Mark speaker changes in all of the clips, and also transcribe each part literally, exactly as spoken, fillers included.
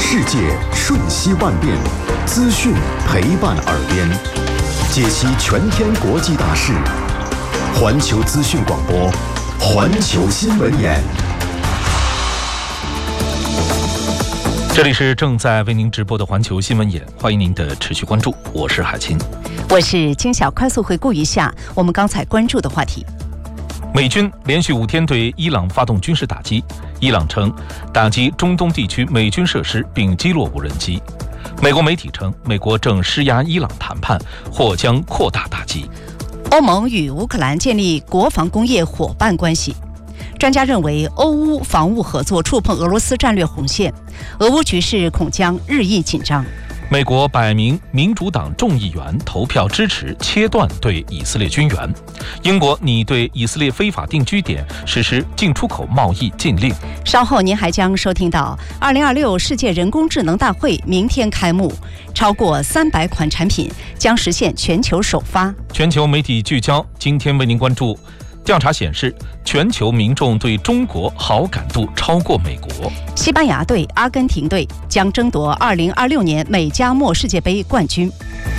Speaker 1: 世界瞬息万变，资讯陪伴耳边，解析全天国际大事。环球资讯广播，环球新闻眼。
Speaker 2: 这里是正在为您直播的环球新闻眼，欢迎您的持续关注，我是海清，
Speaker 3: 我是金晓。快速回顾一下我们刚才关注的话题。
Speaker 2: 美军连续五天对伊朗发动军事打击，伊朗称打击中东地区美军设施并击落无人机。美国媒体称，美国正施压伊朗谈判，或将扩大打击。
Speaker 3: 欧盟与乌克兰建立国防工业伙伴关系。专家认为，欧乌防务合作触碰俄罗斯战略红线，俄乌局势恐将日益紧张。
Speaker 2: 美国百名民主党众议员投票支持切断对以色列军援。英国拟对以色列非法定居点实施进出口贸易禁令。
Speaker 3: 稍后您还将收听到二零二六世界人工智能大会明天开幕，超过三百款产品将实现全球首发。
Speaker 2: 全球媒体聚焦，今天为您关注。调查显示，全球民众对中国好感度超过美国。
Speaker 3: 西班牙队、阿根廷队将争夺二零二六年美加墨世界杯冠军。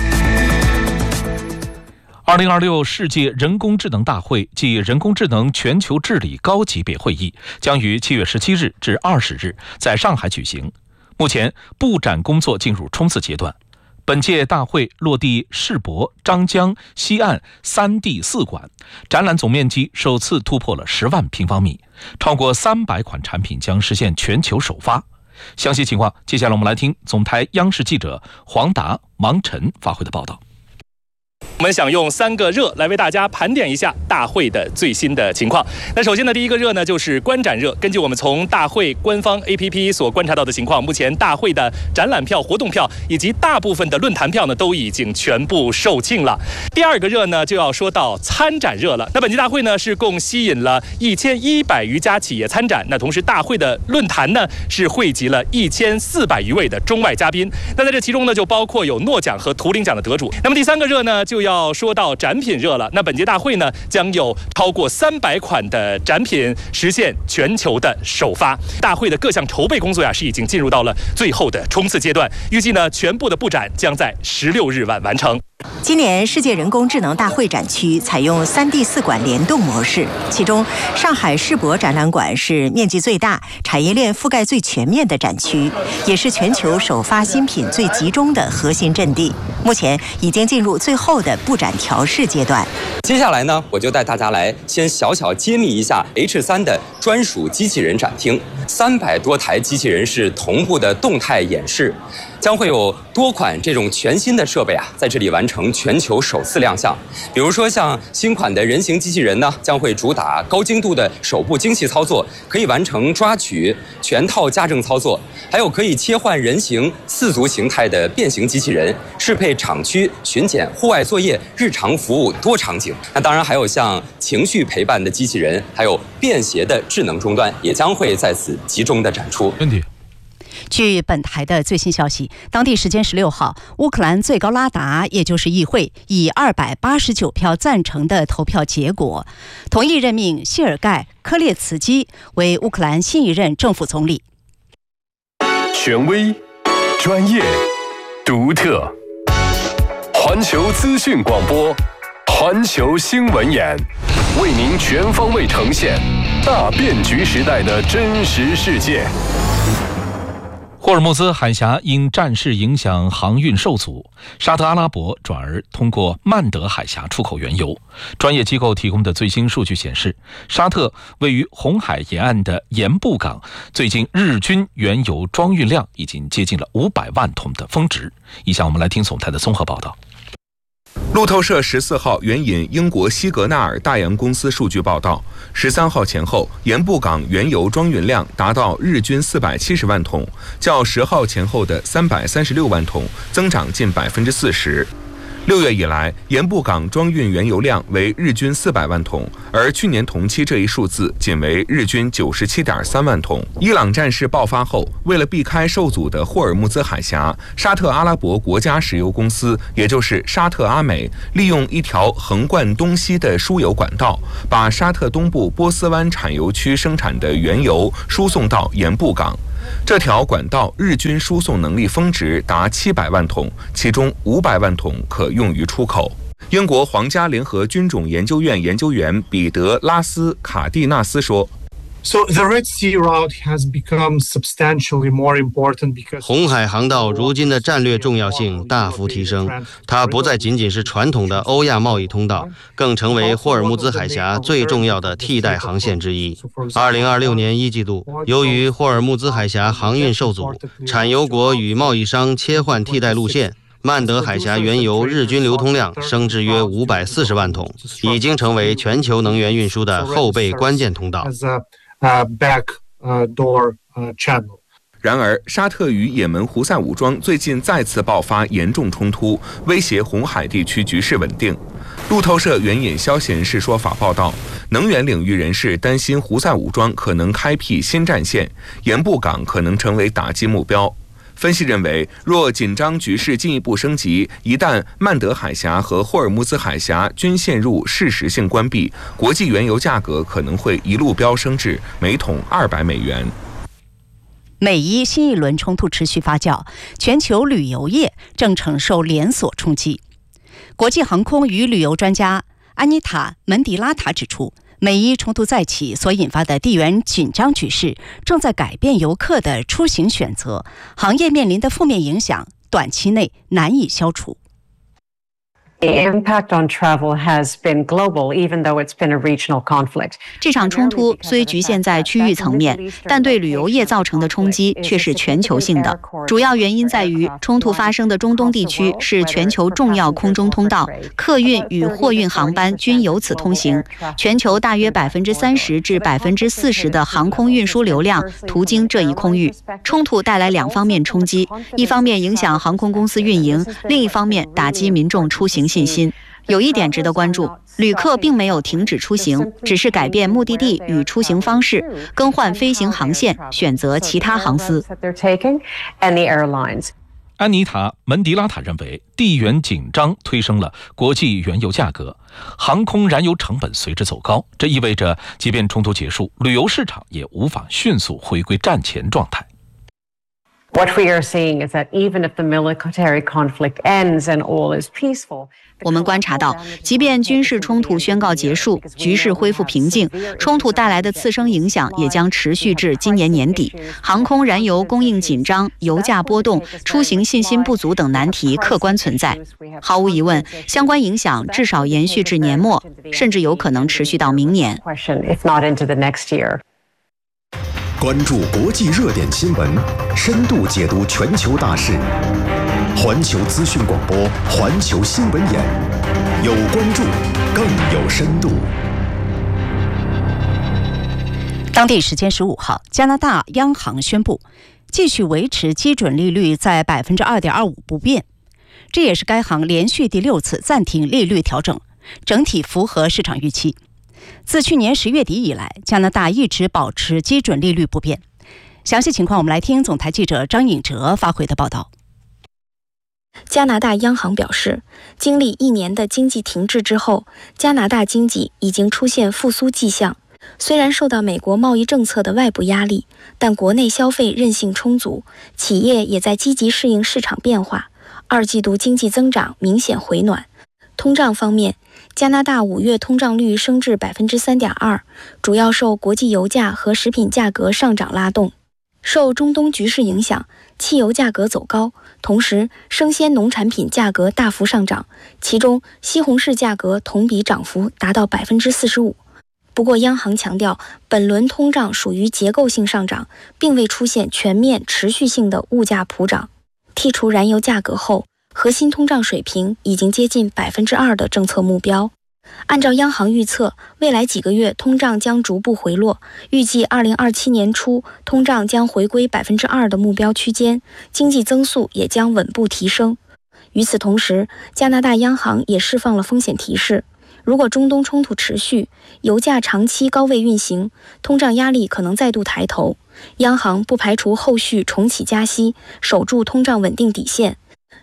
Speaker 2: 二零二六世界人工智能大会暨人工智能全球治理高级别会议将于七月十七日至二十日在上海举行。目前布展工作进入冲刺阶段。本届大会落地世博、张江、西岸三地四馆，展览总面积首次突破了十万平方米，超过三百款产品将实现全球首发。详细情况，接下来我们来听总台央视记者黄达、王晨发回的报道。
Speaker 4: 我们想用三个热来为大家盘点一下大会的最新的情况。那首先呢，第一个热呢就是观展热。根据我们从大会官方 A P P 所观察到的情况，目前大会的展览票、活动票以及大部分的论坛票呢都已经全部售罄了。第二个热呢就要说到参展热了。那本届大会呢是共吸引了一千一百余家企业参展，那同时大会的论坛呢是汇集了一千四百余位的中外嘉宾。那在这其中呢就包括有诺奖和图灵奖的得主。那么第三个热呢就要要说到展品热了。那本届大会呢，将有超过三百款的展品实现全球的首发。大会的各项筹备工作呀，是已经进入到了最后的冲刺阶段。预计呢，全部的布展将在十六日晚完成。
Speaker 5: 今年世界人工智能大会展区采用三地四馆联动模式，其中上海世博展览馆是面积最大、产业链覆盖最全面的展区，也是全球首发新品最集中的核心阵地。目前已经进入最后的布展调试阶段。
Speaker 6: 接下来呢，我就带大家来先小小揭秘一下 H 三 的专属机器人展厅。三百多台机器人是同步的动态演示。将会有多款这种全新的设备啊，在这里完成全球首次亮相。比如说，像新款的人形机器人呢，将会主打高精度的手部精细操作，可以完成抓取、全套家政操作；还有可以切换人形、四足形态的变形机器人，适配厂区巡检、户外作业、日常服务多场景。那当然还有像情绪陪伴的机器人，还有便携的智能终端，也将会在此集中的展出。
Speaker 2: 问题。
Speaker 3: 据本台的最新消息，当地时间十六号，乌克兰最高拉达，也就是议会，以二百八十九票赞成的投票结果，同意任命谢尔盖·科列茨基为乌克兰新一任政府总理。
Speaker 7: 权威、专业、独特，环球资讯广播，环球新闻眼，为您全方位呈现大变局时代的真实世界。
Speaker 2: 霍尔木兹海峡因战事影响航运受阻，沙特阿拉伯转而通过曼德海峡出口原油。专业机构提供的最新数据显示，沙特位于红海沿岸的盐布港最近日均原油装运量已经接近了五百万桶的峰值。以下我们来听总台的综合报道。
Speaker 8: 路透社十四号援引英国西格纳尔大洋公司数据报道，十三号前后，盐布港原油装运量达到日均四百七十万桶，较十号前后的三百三十六万桶增长近百分之四十。六月以来，盐布港装运原油量为日均四百万桶，而去年同期这一数字仅为日均九十七点三万桶。伊朗战事爆发后，为了避开受阻的霍尔木兹海峡，沙特阿拉伯国家石油公司，也就是沙特阿美，利用一条横贯东西的输油管道，把沙特东部波斯湾产油区生产的原油输送到盐布港。 这条管道日均输送能力峰值达七百万桶，其中五百万桶可用于出口。英国皇家联合军种研究院研究员彼得·拉斯卡蒂纳斯说。
Speaker 9: So the Red Sea route has become substantially more important because
Speaker 10: 红海航道如今的战略重要性大幅提升，它不再仅仅是传统的欧亚贸易通道，更成为霍尔木兹海峡最重要的替代航线之一。二零二六年一季度，由于霍尔木兹海峡航运受阻，产油国与贸易商切换替代路线。曼德海峡原油日均流通量升至约五百四十万桶，已经成为全球能源运输的后备关键通道。
Speaker 8: 然而，沙特与也门胡塞武装最近再次爆发严重冲突，威胁红海地区局势稳定。路透社援引消息人士说法报道，能源领域人士担心胡塞武装可能开辟新战线，盐布港可能成为打击目标。分析认为，若紧张局势进一步升级，一旦曼德海峡和霍尔木兹海峡均陷入事实性关闭，国际原油价格可能会一路飙升至每桶二百美元。
Speaker 3: 美伊新一轮冲突持续发酵，全球旅游业正承受连锁冲击。国际航空与旅游专家安妮塔·门迪拉塔指出，美伊冲突再起所引发的地缘紧张局势正在改变游客的出行选择，行业面临的负面影响短期内难以消除。
Speaker 11: 这场冲突虽局限在区域层面，但对旅游业造成的冲击却是全球性的。主要原因在于，冲突发生的中东地区是全球重要空中通道，客运与货运航班均由此通行。全球大约百分之三十至百分之四十的航空运输流量途经这一空域。冲突带来两方面冲击，一方面影响航空公司运营，另一方面打击民众出行信心。有一点值得关注，旅客并没有停止出行，只是改变目的地与出行方式，更换飞行航线，选择其他航司。
Speaker 2: 安妮塔·门迪拉塔认为，地缘紧张推升了国际原油价格，航空燃油成本随之走高，这意味着即便冲突结束，旅游市场也无法迅速回归战前状态。
Speaker 12: What we are seeing is that even if the military conflict ends and all is peaceful,
Speaker 11: 我们观察到，即便军事冲突宣告结束，局势恢复平静，冲突带来的次生影响也将持续至今年年底。航空燃油供应紧张、油价波动、出行信心不足等难题客观存在。毫无疑问，相关影响至少延续至年末，甚至有可能持续到明年。
Speaker 1: 关注国际热点新闻，深度解读全球大事。环球资讯广播，环球新闻眼，有关注，更有深度。
Speaker 3: 当地时间十五号，加拿大央行宣布继续维持基准利率在百分之二点二五不变，这也是该行连续第六次暂停利率调整，整体符合市场预期。自去年十月底以来，加拿大一直保持基准利率不变。详细情况，我们来听总台记者张颖哲发回的报道。
Speaker 13: 加拿大央行表示，经历一年的经济停滞之后，加拿大经济已经出现复苏迹象。虽然受到美国贸易政策的外部压力，但国内消费韧性充足，企业也在积极适应市场变化。二季度经济增长明显回暖。通胀方面，加拿大五月通胀率升至 百分之三点二， 主要受国际油价和食品价格上涨拉动。受中东局势影响，汽油价格走高，同时生鲜农产品价格大幅上涨，其中西红柿价格同比涨幅达到 百分之四十五。 不过央行强调，本轮通胀属于结构性上涨，并未出现全面持续性的物价普涨。剔除燃油价格后，核心通胀水平已经接近 百分之二 的政策目标。按照央行预测，未来几个月通胀将逐步回落，预计二零二七年初通胀将回归 百分之二 的目标区间，经济增速也将稳步提升。与此同时，加拿大央行也释放了风险提示，如果中东冲突持续，油价长期高位运行，通胀压力可能再度抬头。央行不排除后续重启加息，守住通胀稳定底线。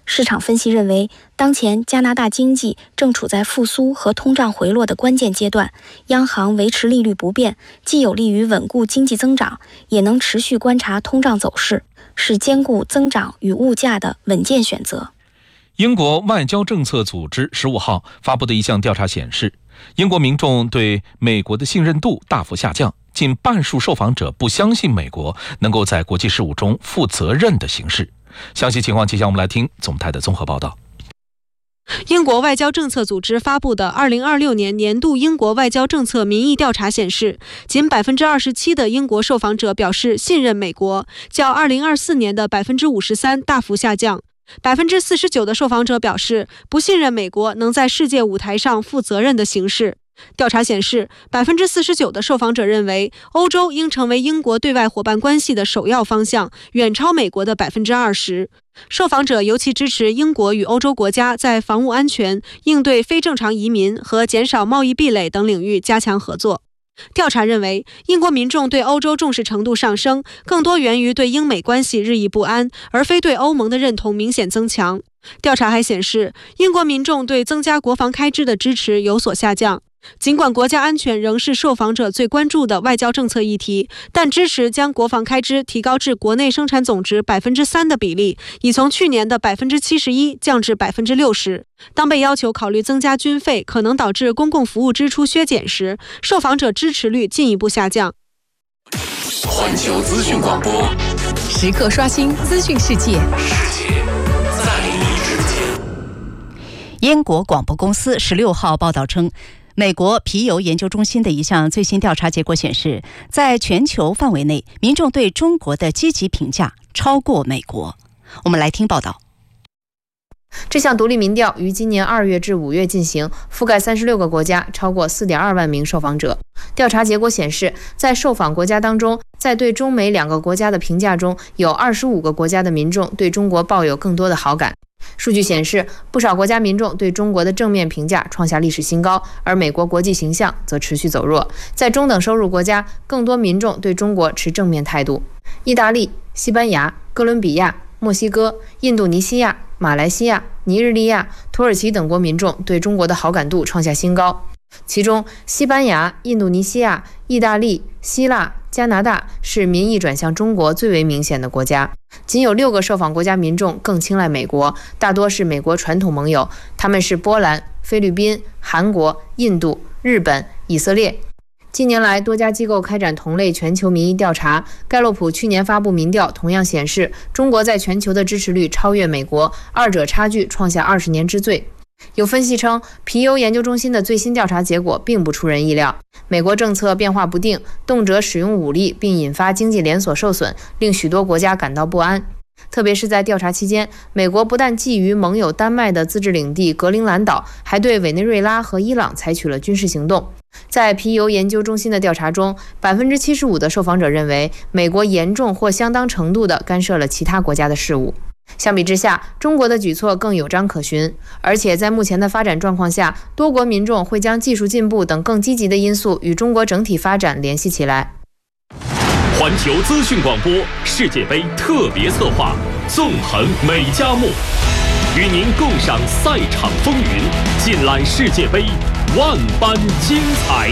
Speaker 13: 市场分析认为，当前加拿大经济正处在复苏和通胀回落的关键阶段，央行维持利率不变，既有利于稳固经济增长，也能持续观察通胀走势，是兼顾增长与物价的稳健选择。
Speaker 2: 英国外交政策组织十五号发布的一项调查显示，英国民众对美国的信任度大幅下降，近半数受访者不相信美国能够在国际事务中负责任地行事。详细情况，接下来我们来听总台的综合报道。
Speaker 14: 英国外交政策组织发布的二零二六年年度英国外交政策民意调查显示，仅 百分之二十七 的英国受访者表示信任美国，较二零二四年的 百分之五十三 大幅下降。百分之四十九 的受访者表示不信任美国能在世界舞台上负责任的行事。调查显示， 百分之四十九 的受访者认为欧洲应成为英国对外伙伴关系的首要方向，远超美国的 百分之二十。 受访者尤其支持英国与欧洲国家在防务安全、应对非正常移民和减少贸易壁垒等领域加强合作。调查认为，英国民众对欧洲重视程度上升，更多源于对英美关系日益不安，而非对欧盟的认同明显增强。调查还显示，英国民众对增加国防开支的支持有所下降。尽管国家安全仍是受访者最关注的外交政策议题，但支持将国防开支提高至国内生产总值 百分之三 的比例，已从去年的 百分之七十一 降至 百分之六十。当被要求考虑增加军费可能导致公共服务支出削减时，受访者支持率进一步下降。
Speaker 7: 环球资讯广播，
Speaker 15: 时刻刷新资讯世界，
Speaker 7: 世界在你之间。
Speaker 3: 英国广播公司十六号报道称，美国皮尤研究中心的一项最新调查结果显示，在全球范围内，民众对中国的积极评价超过美国。我们来听报道。
Speaker 16: 这项独立民调于今年二月至五月进行，覆盖三十六个国家，超过 四点二万名受访者。调查结果显示，在受访国家当中，在对中美两个国家的评价中，有二十五个国家的民众对中国抱有更多的好感。数据显示，不少国家民众对中国的正面评价创下历史新高，而美国国际形象则持续走弱。在中等收入国家，更多民众对中国持正面态度。意大利、西班牙、哥伦比亚、墨西哥、印度尼西亚、马来西亚、尼日利亚、土耳其等国民众对中国的好感度创下新高。其中，西班牙、印度尼西亚、意大利、希腊、加拿大是民意转向中国最为明显的国家。仅有六个受访国家民众更青睐美国，大多是美国传统盟友，他们是波兰、菲律宾、韩国、印度、日本、以色列。近年来，多家机构开展同类全球民意调查。盖洛普去年发布民调，同样显示中国在全球的支持率超越美国，二者差距创下二十年之最。有分析称，皮尤研究中心的最新调查结果并不出人意料。美国政策变化不定，动辄使用武力，并引发经济连锁受损，令许多国家感到不安。特别是在调查期间，美国不但觊觎盟友丹麦的自治领地格陵兰岛，还对委内瑞拉和伊朗采取了军事行动。在皮尤研究中心的调查中， 百分之七十五 的受访者认为美国严重或相当程度地干涉了其他国家的事务。相比之下，中国的举措更有章可循，而且在目前的发展状况下，多国民众会将技术进步等更积极的因素与中国整体发展联系起来。
Speaker 17: 环球资讯广播世界杯特别策划，纵横美加墨，与您共赏赛场风云，尽览世界杯万般精彩。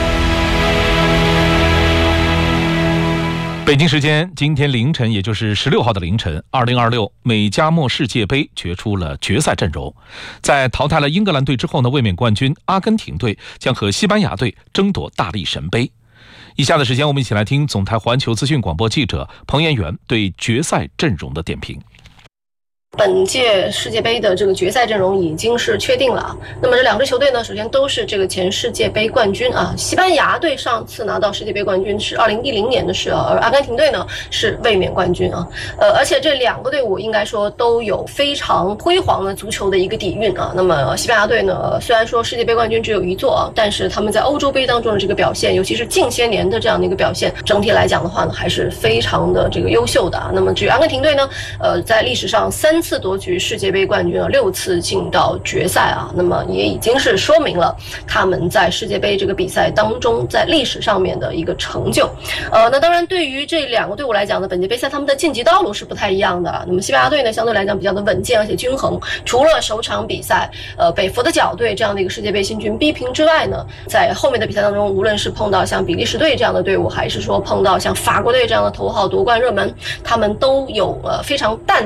Speaker 2: 北京时间今天凌晨，也就是十六号的凌晨，二零二六美加墨世界杯决出了决赛阵容。在淘汰了英格兰队之后呢，卫冕冠军阿根廷队将和西班牙队争夺大力神杯。以下的时间，我们一起来听总台环球资讯广播记者彭延元对决赛阵容的点评。
Speaker 18: 本届世界杯的这个决赛阵容已经是确定了。那么这两支球队呢，首先都是这个前世界杯冠军啊。西班牙队上次拿到世界杯冠军是二零一零年的事，而阿根廷队呢是卫冕冠军啊。呃，而且这两个队伍应该说都有非常辉煌的足球的一个底蕴啊。那么西班牙队呢，虽然说世界杯冠军只有一座啊，但是他们在欧洲杯当中的这个表现，尤其是近些年的这样的一个表现，整体来讲的话呢，还是非常的这个优秀的啊。那么至于阿根廷队呢，呃，在历史上三次次夺取世界杯冠军啊，六次进到决赛啊，那么也已经是说明了他们在世界杯这个比赛当中在历史上面的一个成就。呃，那当然对于这两个队伍来讲呢，本届杯赛他们的晋级道路是不太一样的。那么西班牙队呢，相对来讲比较的稳健而且均衡，除了首场比赛呃被佛得角队这样的一个世界杯新军逼平之外呢，在后面的比赛当中，无论是碰到像比利时队这样的队伍，还是说碰到像法国队这样的头号夺冠热门，他们都有呃非常淡